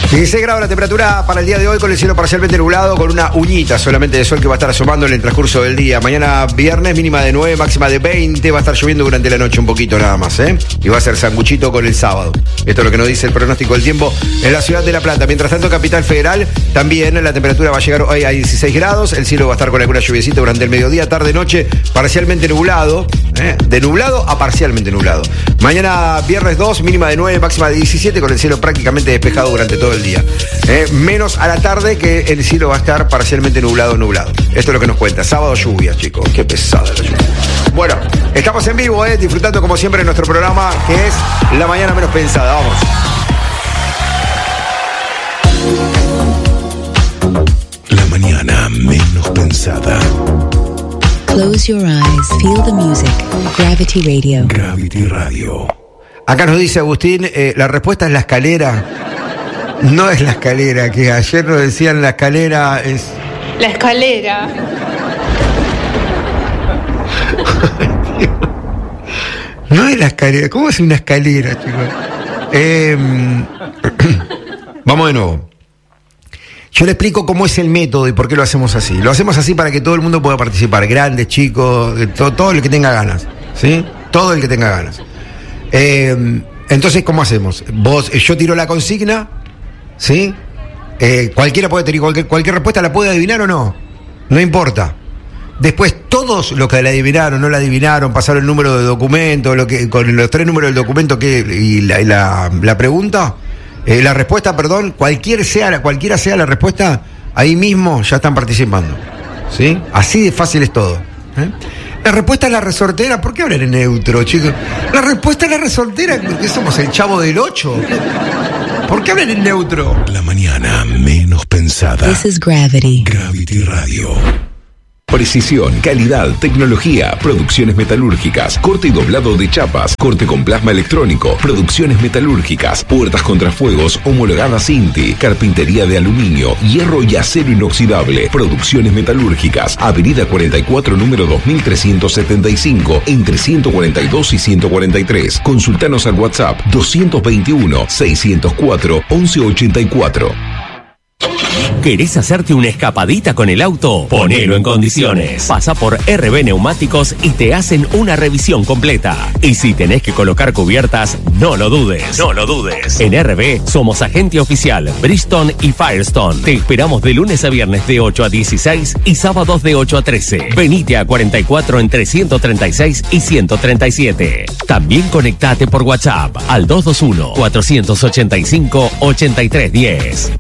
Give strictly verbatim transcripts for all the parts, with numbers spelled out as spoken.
dieciséis grados la temperatura para el día de hoy, con el cielo parcialmente nublado, con una uñita solamente de sol que va a estar asomando en el transcurso del día. Mañana viernes, mínima de nueve, máxima de veinte. Va a estar lloviendo durante la noche un poquito nada más, ¿eh? Y va a ser sanguchito con el sábado. Esto es lo que nos dice el pronóstico del tiempo en la ciudad de La Plata. Mientras tanto, Capital Federal, también la temperatura va a llegar hoy a dieciséis grados. El cielo va a estar con alguna lluviecita durante el mediodía, tarde, noche, parcialmente nublado, ¿eh? De nublado a parcialmente nublado. Mañana viernes dos, mínima de nueve, máxima de diecisiete, con el cielo prácticamente despejado durante todo el día. Eh, menos a la tarde, que el cielo va a estar parcialmente nublado, nublado. Esto es lo que nos cuenta. Sábado lluvia, chicos. Qué pesada la lluvia. Bueno, estamos en vivo, eh, disfrutando como siempre de nuestro programa, que es La Mañana Menos Pensada. Vamos. La mañana menos pensada. Close your eyes, feel the music. Gravity Radio. Gravity Radio. Acá nos dice Agustín, eh, la respuesta es la escalera. No es la escalera, que ayer nos decían la escalera es... La escalera. No es la escalera. ¿Cómo es una escalera, chicos? Eh, vamos de nuevo. Yo le explico cómo es el método y por qué lo hacemos así. Lo hacemos así para que todo el mundo pueda participar. Grandes, chicos, todo, todo el que tenga ganas. ¿Sí? Todo el que tenga ganas. Eh, entonces, ¿cómo hacemos? Vos, yo tiro la consigna, ¿sí? Eh, cualquiera puede tener, cualquier, cualquier respuesta la puede adivinar o no. No importa. Después, todos los que la adivinaron, no la adivinaron, pasaron el número de documento, lo que, con los tres números del documento que, y la, y la, la pregunta, eh, la respuesta, perdón, cualquier sea, cualquiera sea la respuesta, ahí mismo ya están participando. ¿Sí? Así de fácil es todo. ¿Eh? La respuesta es la resortera. ¿Por qué hablan en neutro, chicos? La respuesta es la resortera. ¿Por qué somos el Chavo del ocho? ¿Por qué hablan en neutro? La mañana menos pensada. This is Gravity. Gravity Radio. Precisión, calidad, tecnología, producciones metalúrgicas, corte y doblado de chapas, corte con plasma electrónico, producciones metalúrgicas, puertas contrafuegos homologadas Inti, carpintería de aluminio, hierro y acero inoxidable, producciones metalúrgicas, avenida cuarenta y cuatro, número dos mil trescientos setenta y cinco, entre ciento cuarenta y dos y ciento cuarenta y tres. Consultanos al WhatsApp doscientos veintiuno, seiscientos cuatro, once ochenta y cuatro. ¿Querés hacerte una escapadita con el auto? Ponelo en condiciones. Pasa por R B Neumáticos y te hacen una revisión completa. Y si tenés que colocar cubiertas, no lo dudes. No lo dudes. En R B somos agente oficial Bridgestone y Firestone. Te esperamos de lunes a viernes de ocho a dieciséis y sábados de ocho a trece. Venite a cuarenta y cuatro entre ciento treinta y seis y ciento treinta y siete. También conectate por WhatsApp al dos dos uno, cuatro ocho cinco, ocho tres uno cero.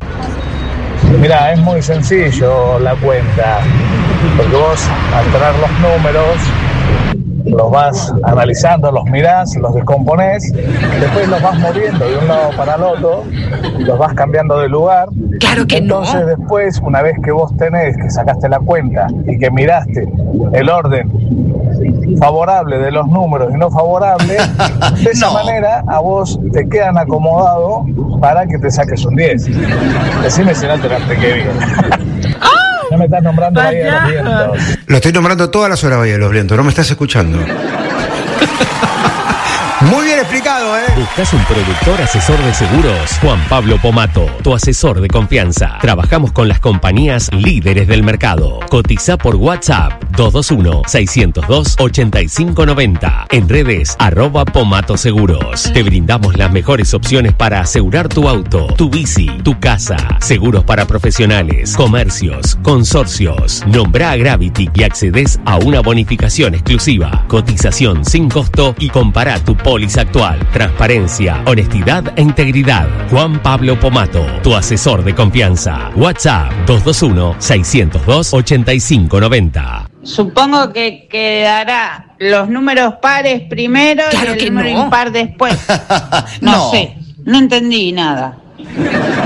Mira, es muy sencillo la cuenta, porque vos al tener los números los vas analizando, los mirás, los descomponés, después los vas moviendo de un lado para el otro, los vas cambiando de lugar. Claro que no. Entonces después, una vez que vos tenés, que sacaste la cuenta y que miraste el orden favorable de los números y no favorable, de esa No. manera a vos te quedan acomodados para que te saques un diez. Decime si no te la expliqué bien. No me estás nombrando Bahía de los Vientos. Lo estoy nombrando todas las horas Bahía de los Vientos. No me estás escuchando. Muy bien explicado, ¿eh? ¿Buscas un productor asesor de seguros? Juan Pablo Pomato, tu asesor de confianza. Trabajamos con las compañías líderes del mercado. Cotiza por WhatsApp dos dos uno, seis cero dos, ocho cinco nueve cero. En redes, arroba Pomato Seguros. Te brindamos las mejores opciones para asegurar tu auto, tu bici, tu casa. Seguros para profesionales, comercios, consorcios. Nombra a Gravity y accedes a una bonificación exclusiva. Cotización sin costo y compara tu póliza actual. Transparencia, honestidad e integridad. Juan Pablo Pomato, tu asesor de confianza. WhatsApp dos dos uno, seis cero dos, ocho cinco nueve cero. Supongo que quedará los números pares primero Claro y que el número no. impar después. No, No. sé, no entendí nada.